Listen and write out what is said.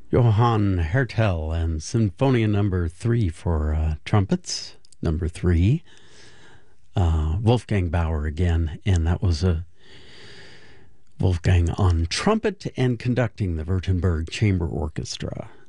Johann Hertel and Sinfonia Number 3 for trumpets, number 3. Wolfgang Bauer again, and that was a Wolfgang on trumpet and conducting the Württemberg Chamber Orchestra.